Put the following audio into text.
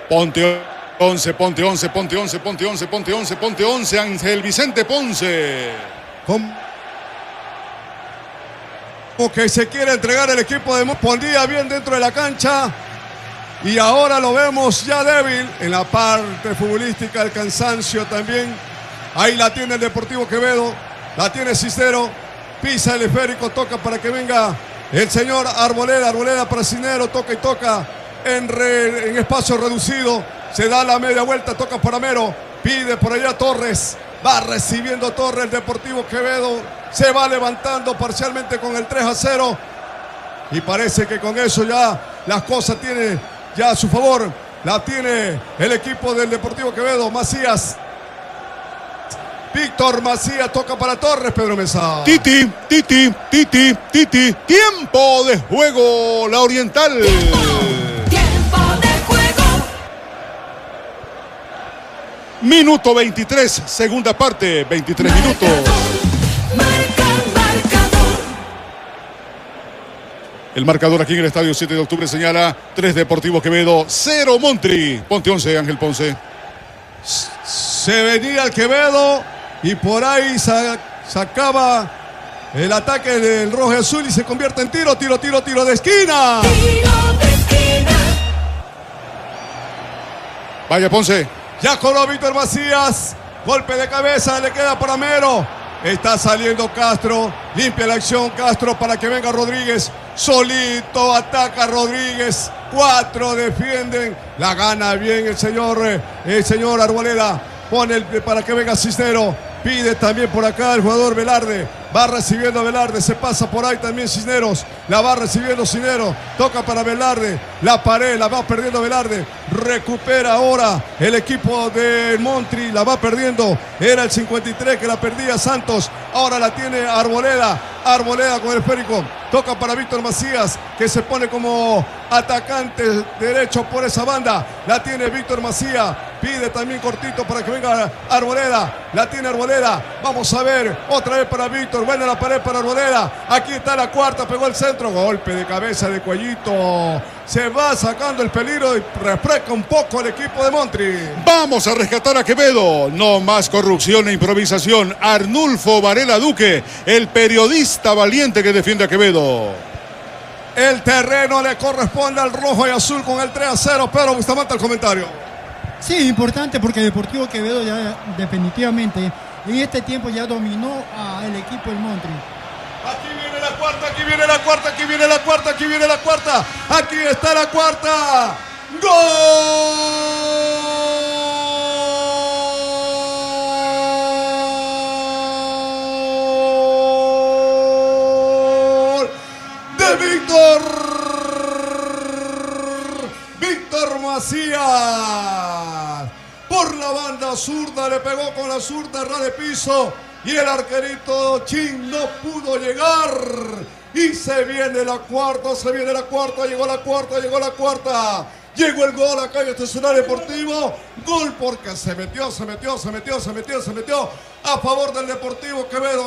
Ponte 11, ponte 11, ponte 11, ponte 11, ponte 11, ponte 11, Ángel Vicente Ponce. Como que se quiere entregar el equipo de Pondía bien dentro de la cancha. Y ahora lo vemos ya débil en la parte futbolística, el cansancio también. Ahí la tiene el Deportivo Quevedo, la tiene Cisnero, pisa el esférico, toca para que venga el señor Arboleda. Arboleda para Cisnero, toca y toca en espacio reducido. Se da la media vuelta, toca para Mero, pide por allá Torres. Va recibiendo Torres el Deportivo Quevedo. Se va levantando parcialmente con el 3-0. Y parece que con eso ya las cosas tienen ya a su favor. La tiene el equipo del Deportivo Quevedo. Macías. Víctor Macías toca para Torres, Pedro Mesa. Titi. Tiempo de juego, la Oriental. Tiempo de juego. Minuto 23, segunda parte, 23 minutos. Marcador. El marcador aquí en el estadio 7 de octubre señala 3 Deportivo Quevedo, 0 Montri. Ponte 11, Ángel Ponce. Se venía el Quevedo y por ahí sacaba el ataque del rojo y azul y se convierte en tiro de esquina. Tiro de esquina. Vaya Ponce. Ya coló Víctor Macías. Golpe de cabeza, le queda para Mero. Está saliendo Castro. Limpia la acción Castro para que venga Rodríguez. Solito ataca Rodríguez. 4 defienden. La gana bien el señor Arboleda. Pone para que venga Cisnero. Pide también por acá el jugador Velarde. Va recibiendo Velarde. Se pasa por ahí también Cisneros. La va recibiendo Cisneros. Toca para Velarde. La pared la va perdiendo Velarde. Recupera ahora el equipo de Montri. La va perdiendo. Era el 53 que la perdía Santos. Ahora la tiene Arboleda. Arboleda con el esférico. Toca para Víctor Macías, que se pone como atacante derecho por esa banda. La tiene Víctor Macías. Pide también cortito para que venga Arboleda. La tiene Arboleda. Vamos a ver. Otra vez para Víctor. Buena la pared para Arboleda. Aquí está la cuarta. Pegó el centro. Golpe de cabeza de Cuellito. Se va sacando el peligro y refresca un poco el equipo de Montri. Vamos a rescatar a Quevedo. No más corrupción e improvisación. Arnulfo Varela Duque, el periodista valiente que defiende a Quevedo. El terreno le corresponde al rojo y azul con el 3-0. Pedro Bustamante, el comentario. Sí, importante porque Deportivo Quevedo ya definitivamente en este tiempo ya dominó al equipo del Montri. Aquí viene la cuarta, aquí viene la cuarta, aquí viene la cuarta, aquí viene la cuarta. Aquí está la cuarta. ¡Gol! De Víctor Macías. Por la banda zurda, le pegó con la zurda, ras de piso. Y el arquerito Chin no pudo llegar. Y se viene la cuarta, llegó la cuarta. Llegó el gol acá en este Ciudad Deportivo. Gol porque se metió a favor del Deportivo Quevedo.